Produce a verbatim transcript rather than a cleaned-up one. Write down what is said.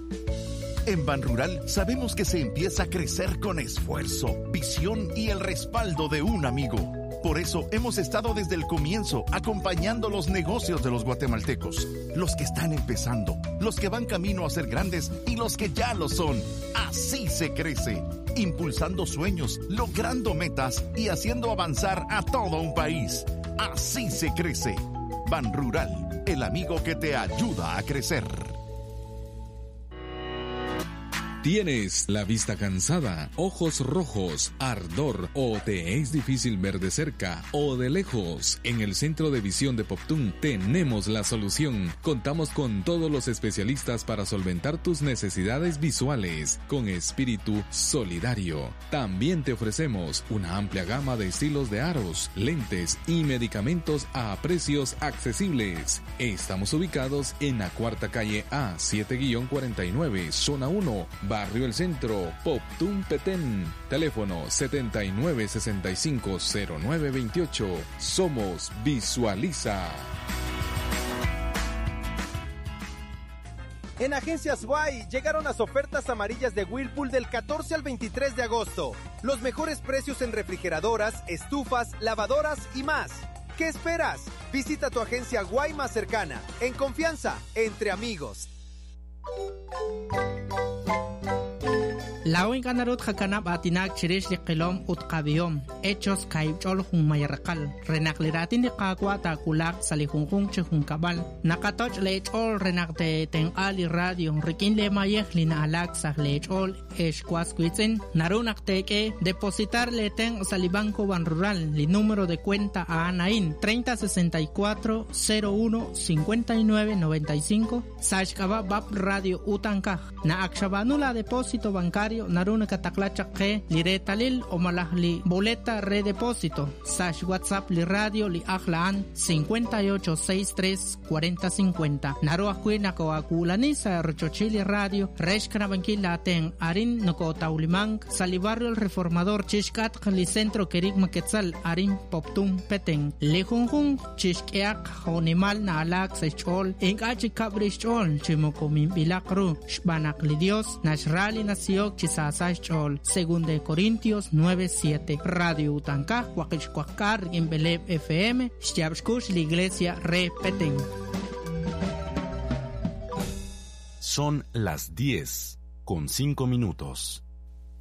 En Ban Rural sabemos que se empieza a crecer con esfuerzo, visión y el respaldo de un amigo. Por eso hemos estado desde el comienzo acompañando los negocios de los guatemaltecos, los que están empezando, los que van camino a ser grandes y los que ya lo son. Así se crece, impulsando sueños, logrando metas y haciendo avanzar a todo un país. Así se crece. Ban Rural, el amigo que te ayuda a crecer. ¿Tienes la vista cansada, ojos rojos, ardor o te es difícil ver de cerca o de lejos? En el Centro de Visión de Poptún tenemos la solución. Contamos con todos los especialistas para solventar tus necesidades visuales con espíritu solidario. También te ofrecemos una amplia gama de estilos de aros, lentes y medicamentos a precios accesibles. Estamos ubicados en la cuarta calle A siete cuarenta y nueve, zona uno, Barrio El Centro, Poptún, Petén. Teléfono setenta y nueve sesenta y cinco cero nueve veintiocho. Somos Visualiza. En Agencias Guay llegaron las ofertas amarillas de Whirlpool del catorce al veintitrés de agosto. Los mejores precios en refrigeradoras, estufas, lavadoras y más. ¿Qué esperas? Visita tu agencia Guay más cercana. En confianza, entre amigos. Lawin kanarut hakanap atinak chirish di qilom utqabiyom hechos kaibchol hung mayarqal renakliratin di qaqwa takulak salihungkung chehung kabal nakatoch lechol renakte tenqali radio rikin le mayeh lina alak sah lechol eshkwas kuitzen narunak teke depositar le ten salibanco Ban Rural li número de cuenta a Anaín treinta sesenta y cuatro cero uno cincuenta y nueve noventa y cinco sashkaba bab radio utankaj na akshabanula depósito bancario naruna kataklachak ke liretalil o malahli boleta redepósito sash WhatsApp li radio li aklaan cincuenta y ocho sesenta y tres cuarenta cincuenta naruah kuina ko akulani sa rochochili radio reshkana bankila ten arin noko taulimang salibarrio el reformador chishkat li centro kerik maketzal arin Poptún Petén lejunjun chishkeak honimal na alak sechol enkachi kabrishol chimokomim bilakru shbanak li Dios nashrali nasiok chisasay chol según de Corintios nueve siete Radio Utankaj Huaquichcuacar en Beleb F M Xyabshkush la iglesia Re Petén. Son las diez con cinco minutos.